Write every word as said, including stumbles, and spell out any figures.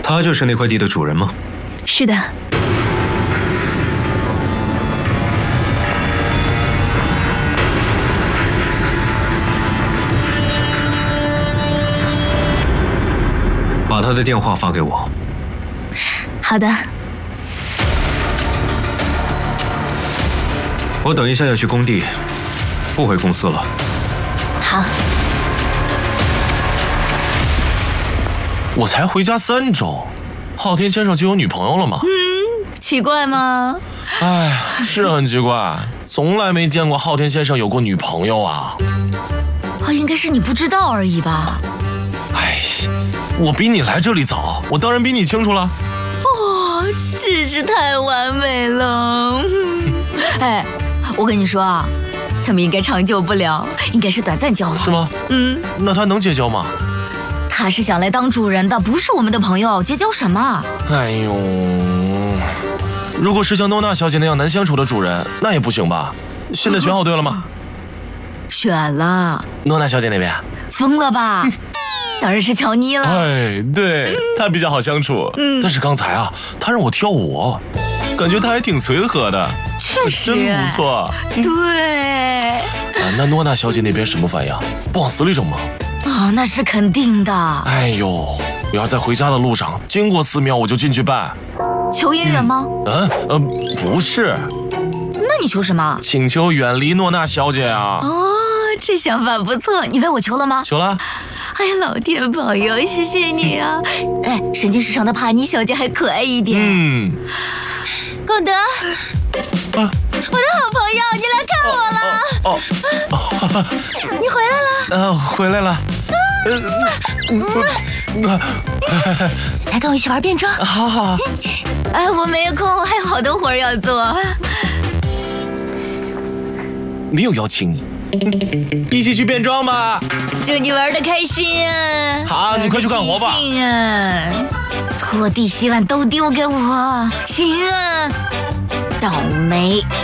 他就是那块地的主人吗？ 是的。 把他的电话发给我。 好的。 我等一下要去工地，不回公司了。 好。 我才回家三周，昊天先生就有女朋友了吗？ 嗯，奇怪吗？ 哎，是很奇怪，从来没见过昊天先生有过女朋友啊。 啊，应该是你不知道而已吧。 哎，我比你来这里早，我当然比你清楚了。 哦，真是太完美了。哎，我跟你说啊，他们应该长久不了，应该是短暂交往。 是吗？ 嗯。 那他能结交吗？ 他是想来当主人的，不是我们的朋友，结交什么？ 哎呦，如果是像诺娜小姐那样难相处的主人，那也不行吧？现在选好队了吗？ 选了。 诺娜小姐那边？ 疯了吧？当然是乔妮了。 哎，对，她比较好相处。嗯，但是刚才啊，她让我挑我，感觉她还挺随和的。 确实， 真不错。 对。 啊，那诺娜小姐那边什么反应？不往死里整吗？ 哦，那是肯定的。 哎呦，我要在回家的路上经过寺庙，我就进去拜。 求姻缘吗？ 嗯呃，不是。 那你求什么？ 请求远离诺娜小姐啊。 哦，这想法不错。你为我求了吗？ 求了。 哎呀，老天保佑，谢谢你啊！哎，神经市场的帕妮小姐还可爱一点。 嗯。 贡德，啊，我的好朋友，你来看我了。哦哦哦，你回来了。 呃，回来了。 来跟我一起玩变装。 好好。 哎，我没有空，还有好多活儿要做。 没有邀请你，一起去变装吧。 祝你玩得开心啊！ 好，你快去干活吧。 啊！拖地、洗碗都丢给我，行啊！倒霉。